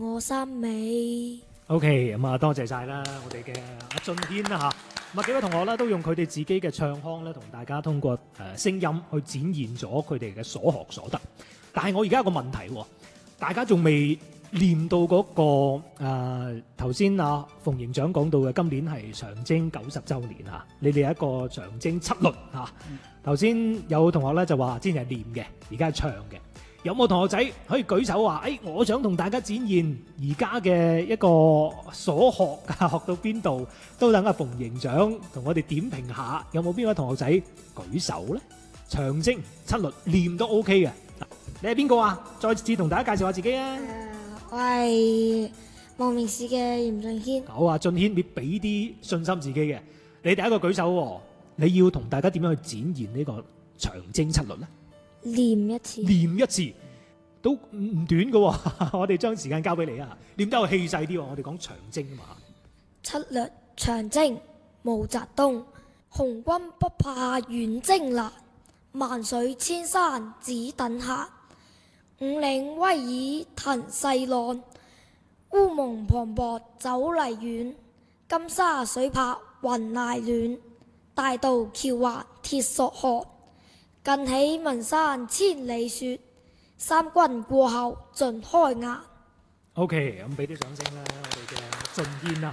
我心美。 OK，咁啊，多謝晒啦，我哋嘅阿俊軒啦嚇。咁啊，幾位同學咧都用佢哋自己嘅唱腔咧，同大家通過聲音去展現咗佢哋嘅所學所得。但係我而家有個問題喎，大家仲未念到嗰、個頭先阿馮營長講到嘅，今年係長征90週年嚇，你哋有一個長征七律嚇。頭先有同學咧就話之前係念嘅，而家係唱嘅。有冇同學仔可以舉手話：我想同大家展現而家嘅一個所學啊，學到邊度都等阿馮營長同我哋點評下。有冇邊位同學仔舉手咧？長征七律念都 OK 嘅。你係邊個啊？再次同大家介紹下自己啊！ 我係望明市嘅嚴俊軒。 好啊，俊軒，你俾啲信心自己嘅。你第一個舉手喎，你要同大家點樣去展現呢個長征七律咧？ 念一次， 念一次都唔短嘅喎，我哋將時間交俾你啊！念得有氣勢啲喎，我哋講長征啊嘛。 七律長征毛澤東，紅軍不怕遠征難，萬水千山只等閒。五嶺威爾騰細浪，烏蒙磅礴走泥遠。金沙水泊雲崖暖，大渡橋橫鐵索河。近起文山千里雪，三軍過後盡開顏。 OK，咁俾啲掌聲啦，我哋嘅俊軒啊！